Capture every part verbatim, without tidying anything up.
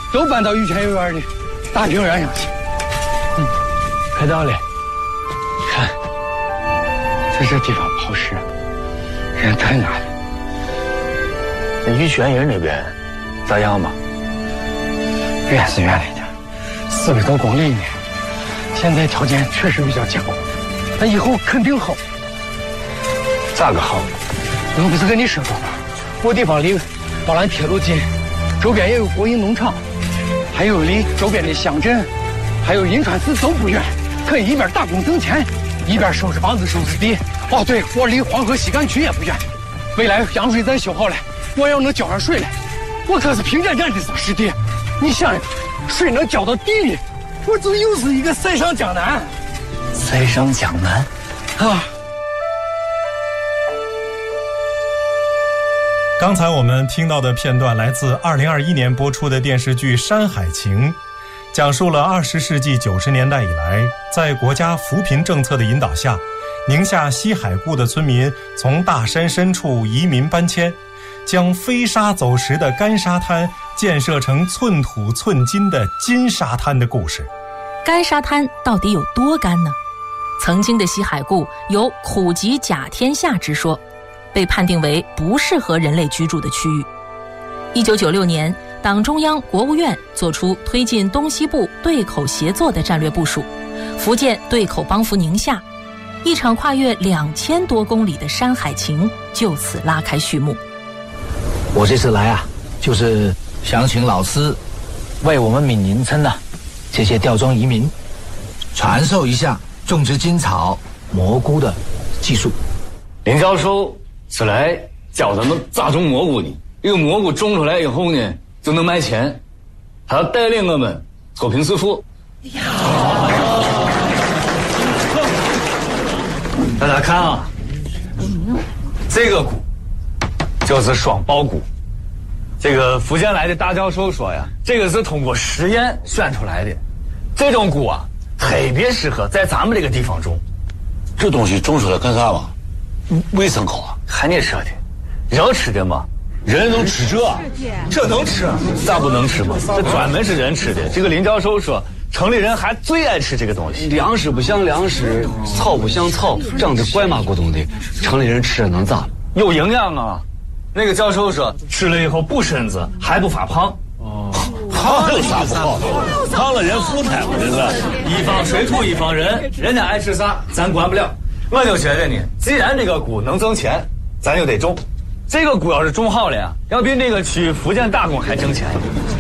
都搬到玉泉幼儿园的大平原上去。嗯，快到了，看，在这地方跑尸，人太难了。 那玉泉园那边咋样嘛？ 远是远了一点，四百多公里呢。现在条件确实比较艰苦，但以后肯定好。 咋个好？ 我不是跟你说过吗？我地方离宝兰铁路近，周边也有国营农场，还有离周边的乡镇，还有银川市都不远，可以一边打工挣钱，一边收拾房子收拾地。哦，对，我离黄河西干区也不远。未来扬水站修好了，我要能浇上水了，我可是平甸站的沙师弟。你想想，水能浇到地里，我这又是一个塞上江南。 塞上江南啊！ 刚才我们听到的片段来自二零二一年播出的电视剧《山海情》，讲述了二十世纪九十年代以来，在国家扶贫政策的引导下，宁夏西海固的村民从大山深处移民搬迁，将飞沙走石的干沙滩建设成寸土寸金的金沙滩的故事。 干沙滩到底有多干呢？曾经的西海固有苦极甲天下之说，被判定为不适合人类居住的区域。一九九六年，党中央、国务院作出推进东西部对口协作的战略部署，福建对口帮扶宁夏，一场跨越两千多公里的山海情就此拉开序幕。 我这次来啊，就是想请老师为我们闽宁村的这些吊装移民传授一下种植金草、蘑菇的技术。 林教授是来教咱们咋种蘑菇的。这个蘑菇种出来以后呢，就能卖钱。他带领我们脱贫致富。大家看啊，这个菇就是双苞菇。这个福建来的大教授说呀，这个是通过实验选出来的。这种菇啊，特别适合在咱们这个地方种。 这东西种出来干啥嘛？卫生好啊？ 看你说的，人吃的嘛， 人能吃这？ 这能吃？咋不能吃嘛？这专门是人吃的。这个林教授说，城里人还最爱吃这个东西。 粮食不像粮食，草不像草，长得怪嘛咕咚的，城里人吃了能咋？ 有营养啊！那个教授说，吃了以后补身子，还不发胖。 哦，胖有啥不好？胖了人富态嘛，这是。 一方水土一方人，人家爱吃啥，咱管不了。我就觉得呢，既然这个菇能挣钱，咱就得种。这个菇要是种好了呀，要比那个去福建打工还挣钱。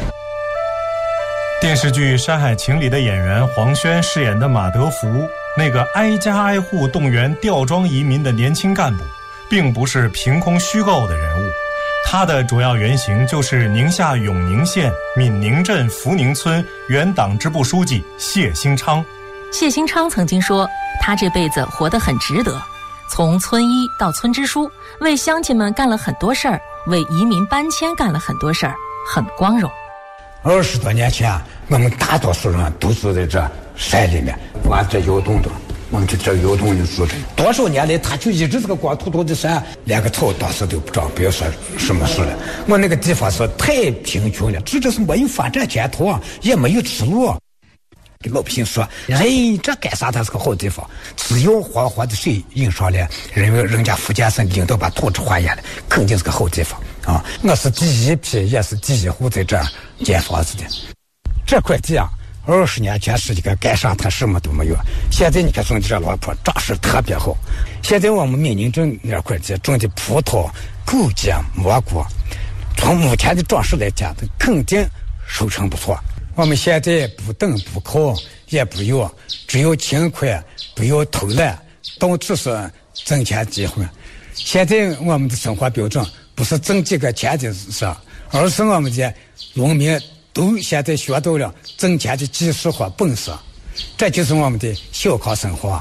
电视剧《山海情》里的演员黄轩饰演的马德福，那个挨家挨户动员吊装移民的年轻干部，并不是凭空虚构的人物。他的主要原型就是宁夏永宁县闽宁镇福宁村原党支部书记谢兴昌。 谢兴昌曾经说，他这辈子活得很值得，从村医到村支书，为乡亲们干了很多事儿，为移民搬迁干了很多事儿，很光荣。 二十多年前，我们大多数人都住在这山里面，往这游动的，我们就这游动的住着。多少年来，他就一直是个光秃秃的山，连个草当时都不长，不要说什么事了。我那个地方是太贫穷了，这就是没有发展前途，也没有吃路。给老百姓说，哎，这干啥？它是个好地方，只要黄黄的水引上来，人人家福建省领导把土质还原了，肯定是个好地方啊！我是第一批，也是第一户在这儿建房子的。这块地啊，二十年前是一个干沙滩，什么都没有。现在你看种的这老坡长势特别好。现在我们闽宁镇那块地种的葡萄、枸杞、蘑菇，从目前的长势来讲，肯定收成不错。我们现在不等不靠也不要，只要勤快，不要偷懒，到处是挣钱机会。现在我们的生活标准不是挣几个钱的事，而是我们的农民都现在学到了挣钱的技术和本事，这就是我们的小康生活。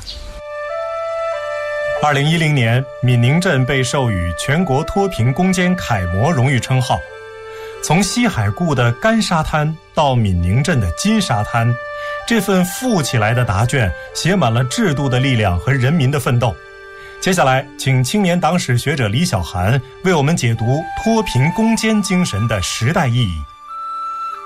二零一零年，闽宁镇被授予全国脱贫攻坚楷模荣誉称号。从西海固的干沙滩到闽宁镇的金沙滩，这份富起来的答卷写满了制度的力量和人民的奋斗。接下来，请青年党史学者李小涵为我们解读脱贫攻坚精神的时代意义。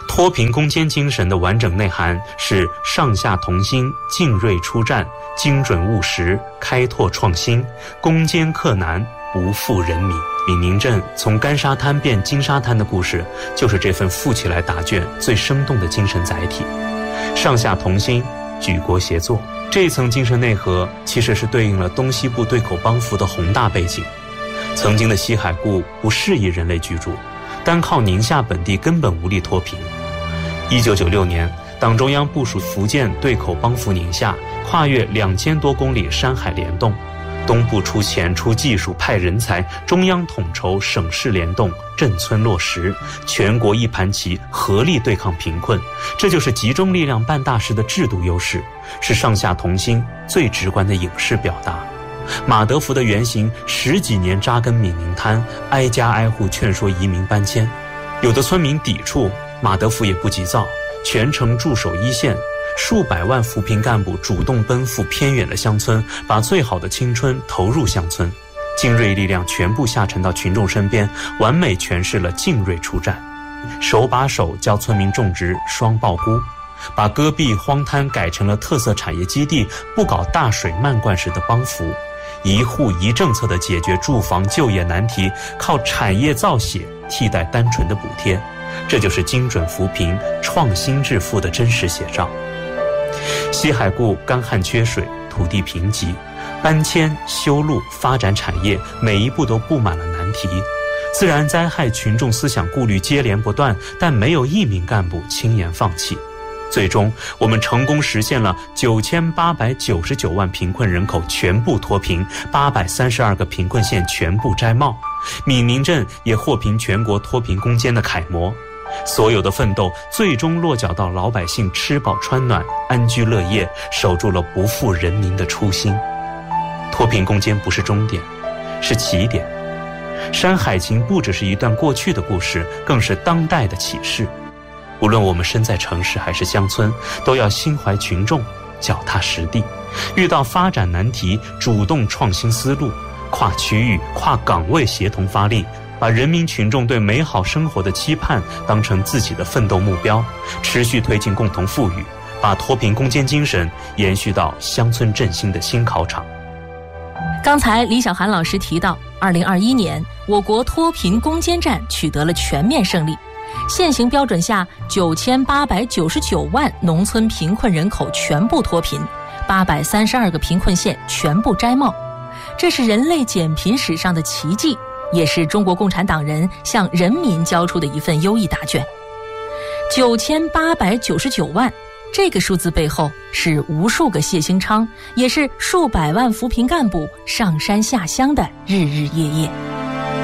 脱贫攻坚精神的完整内涵是上下同心、进锐出战、精准务实、开拓创新、攻坚克难、不负人民。闽宁镇从干沙滩变金沙滩的故事，就是这份富起来答卷最生动的精神载体。上下同心，举国协作，这一层精神内核其实是对应了东西部对口帮扶的宏大背景。曾经的西海固不适宜人类居住，单靠宁夏本地根本无力脱贫。一九九六年，党中央部署福建对口帮扶宁夏，跨越两千多公里山海联动，东部出钱出技术派人才，中央统筹省市联动，镇村落实，全国一盘棋，合力对抗贫困。这就是集中力量办大事的制度优势，是上下同心最直观的影视表达。马德福的原型十几年扎根闽宁滩，挨家挨户劝说移民搬迁，有的村民抵触，马德福也不急躁，全程驻守一线，数百万扶贫干部主动奔赴偏远的乡村，把最好的青春投入乡村，精锐力量全部下沉到群众身边，完美诠释了进锐出战，手把手教村民种植双苞菇，把戈壁荒滩改成了特色产业基地，不搞大水漫灌式的帮扶，一户一政策的解决住房就业难题，靠产业造血替代单纯的补贴，这就是精准扶贫、创新致富的真实写照。西海固干旱缺水，土地贫瘠，搬迁、修路、发展产业，每一步都布满了难题。自然灾害群众思想顾虑接连不断，但没有一名干部轻言放弃。最终，我们成功实现了九千八百九十九万贫困人口全部脱贫，八百三十二个贫困县全部摘帽。闽宁镇也获评全国脱贫攻坚的楷模。所有的奋斗最终落脚到老百姓吃饱穿暖、安居乐业，守住了不负人民的初心。脱贫攻坚不是终点，是起点。山海情不只是一段过去的故事，更是当代的启示。无论我们身在城市还是乡村，都要心怀群众，脚踏实地，遇到发展难题，主动创新思路，跨区域、跨岗位协同发力，把人民群众对美好生活的期盼当成自己的奋斗目标，持续推进共同富裕，把脱贫攻坚精神延续到乡村振兴的新考场。 刚才李小涵老师提到，二零二一年我国脱贫攻坚战取得了全面胜利，现行标准下九千八百九十九万农村贫困人口全部脱贫，八百三十二个贫困县全部摘帽，这是人类减贫史上的奇迹，也是中国共产党人向人民交出的一份优异答卷。九千八百九十九万这个数字背后是无数个谢兴昌，也是数百万扶贫干部上山下乡的日日夜夜。